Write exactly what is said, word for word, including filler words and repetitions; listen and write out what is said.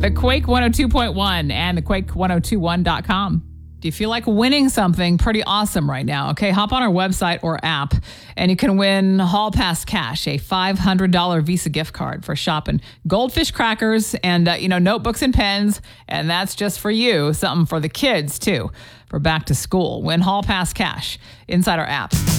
The Quake one oh two point one and the Quake ten twenty-one dot com. Do you feel like winning something pretty awesome right now? Okay, hop on our website or app and you can win Hall Pass Cash, a five hundred dollars Visa gift card for shopping Goldfish crackers and, uh, you know, notebooks and pens. And that's just for you. Something for the kids, too, for back to school. Win Hall Pass Cash inside our app.